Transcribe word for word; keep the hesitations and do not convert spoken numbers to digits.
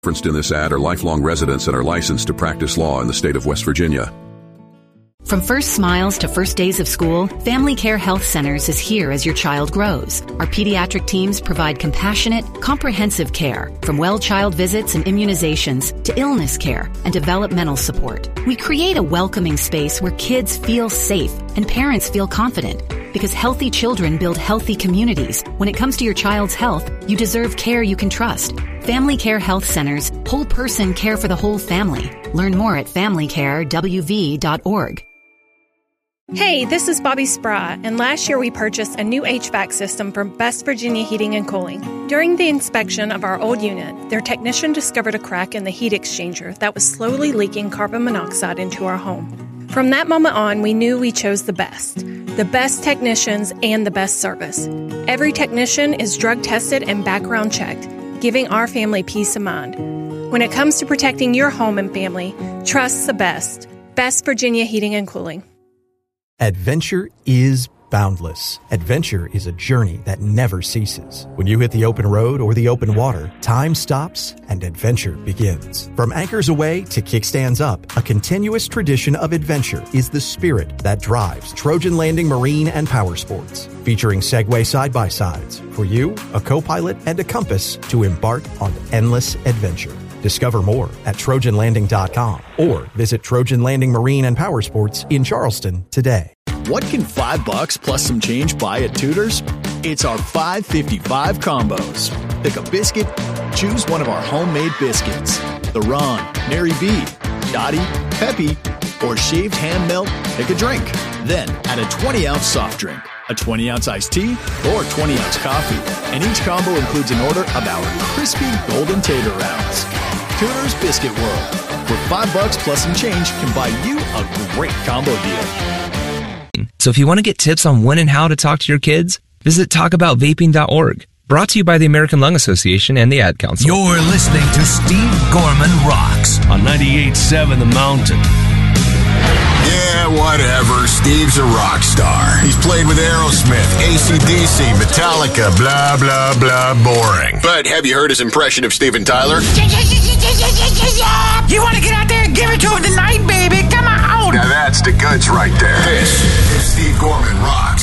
Referenced in this ad are lifelong residents and are licensed to practice law in the state of West Virginia. From first smiles to first days of school, Family Care Health Centers is here as your child grows. Our pediatric teams provide compassionate, comprehensive care, from well child visits and immunizations to illness care and developmental support. We create a welcoming space where kids feel safe and parents feel confident, because healthy children build healthy communities. When it comes to your child's health, you deserve care you can trust. Family Care Health Centers, whole person care for the whole family. Learn more at family care w v dot org. Hey, this is Bobby Spry, and last year we purchased a new H V A C system from West Virginia Heating and Cooling. During the inspection of our old unit, their technician discovered a crack in the heat exchanger that was slowly leaking carbon monoxide into our home. From that moment on, we knew we chose the best. The best technicians and the best service. Every technician is drug tested and background checked, giving our family peace of mind. When it comes to protecting your home and family, trust the best. West Virginia Heating and Cooling. Adventure is boundless. Adventure is a journey that never ceases. When you hit the open road or the open water, time stops and adventure begins. From anchors aweigh to kickstands up, a continuous tradition of adventure is the spirit that drives Trojan Landing Marine and Power Sports. Featuring Segway side-by-sides for you, a co-pilot, and a compass to embark on endless adventure. Discover more at trojan landing dot com or visit Trojan Landing Marine and Power Sports in Charleston today. What can five bucks plus some change buy at Tudor's? It's our five fifty-five combos. Pick a biscuit, choose one of our homemade biscuits. The Ron, Mary B, Dottie, Peppy, or shaved hand melt, pick a drink. Then add a twenty ounce soft drink, a twenty ounce iced tea, or twenty ounce coffee. And each combo includes an order of our crispy golden tater rounds. Tudor's Biscuit World, where five bucks plus some change can buy you a great combo deal. So if you want to get tips on when and how to talk to your kids, visit talk about vaping dot org. Brought to you by the American Lung Association and the Ad Council. You're listening to Steve Gorman Rocks on ninety-eight point seven The Mountain. Yeah, whatever. Steve's a rock star. He's played with Aerosmith, A C D C, Metallica, blah, blah, blah, boring. But have you heard his impression of Steven Tyler? You want to get out there and give it to him tonight, baby? Come on! Now that's the goods right there. This is Steve Gorman Rocks.